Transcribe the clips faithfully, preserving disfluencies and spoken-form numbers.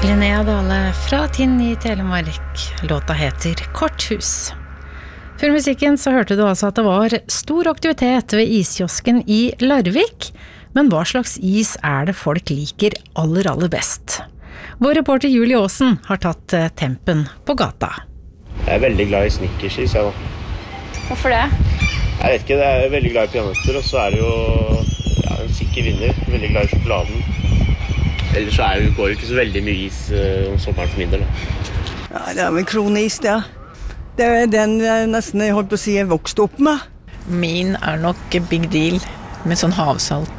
Linnea Dale fra Tinn i Telemark. Låta heter Korthus. Før musikken så hørte du altså at det var stor aktivitet ved iskiosken i Larvik. Men hva slags is er det folk liker aller, aller best? Vår reporter Julie Aasen har tatt tempen på gata. Jeg er veldig glad i snickersis, jeg da. Hvorfor det? Jeg vet ikke, jeg er veldig glad i peanøtter, og så er det jo ja, en sikker vinner. Veldig glad i sjokoladen. Ellers så er det, går det ikke så veldig mye is uh, om sommeren for min del. Da. Ja, det er vel kronis, ja. Det er den jeg nesten jeg holdt på å si jeg vokste opp med. Min er nok Big Deal med sånn havsalt.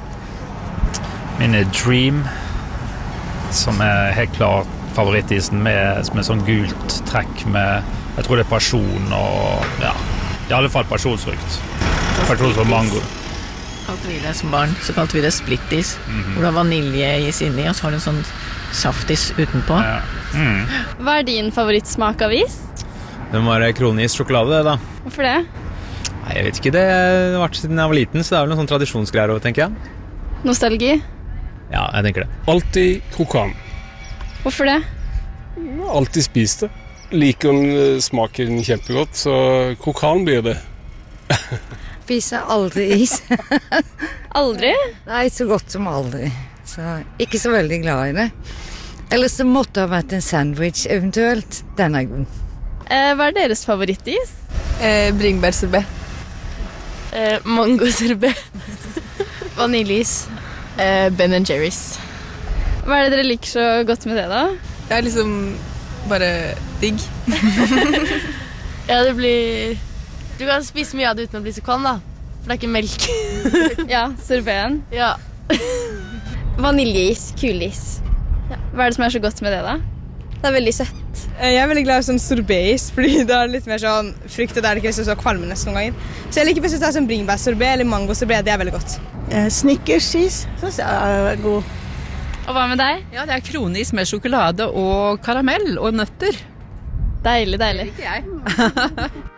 Min er Dream, som er helt klart favorittisen med, med sånn gult trekk med, jeg tror det er pasjon og ja, i alle fall pasjonsfrukt. Pasjonsfrukt og mango. Kalte vi det som barn, så kalte vi det splittis, mm-hmm. hvor du har vaniljeis inni, og så har du en sånn saftis utenpå. Ja. Mm. Hva er din favorittsmak av is? Det må være kronis sjokolade, da. Hvorfor det? Nei, jeg vet ikke, det har vært siden jeg var liten, så det er vel noen sånn tradisjonsgreier også, tenker jeg. Nostalgi? Ja, jeg tenker det. Alltid krokan. Hvorfor det? Alltid spist det. Liker den smaken kjempegodt, så krokan blir det. Spiser aldri is. Aldri? Nei, så godt som aldri. Så ikke så veldig glad i det. Ellers det måtte ha vært en sandwich eventuelt. Den er god. Eh, hva er deres favorittis? Eh, bringebærsorbet. Eh, mangosorbet. Vaniljeis. Eh, Ben and Jerry's. Hva er det dere liker så godt med det da? Det er liksom bare digg. Ja, det blir... Du kan spise mye av det uten å bli så kvalm, da. For det er ikke melk. Ja, sorbeten. Ja. Vaniljeis, kulis. Ja. Hva er det som er så godt med det, da? Det er veldig søtt. Jeg er veldig glad i sånn sorbetis, fordi det er litt mer sånn frukt, og det er ikke så kvalmende noen ganger. Så jeg liker hvis det er sånn bringebærsorbet eller mangosorbet, det er veldig godt. Eh, Snickersis, synes jeg er god. Og hva med deg? Ja, det er kronis med sjokolade og karamell og nøtter. Deilig, deilig. Det liker jeg.